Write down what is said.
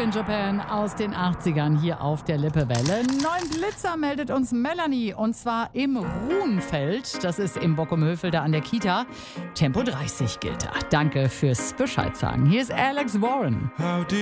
in Japan aus den 80ern hier auf der Lippewelle. 9 Blitzer meldet uns Melanie und zwar im Ruhnfeld. Das ist im Bockumhöfel da an der Kita. Tempo 30 gilt da. Danke fürs Bescheid sagen. Hier ist Alex Warren.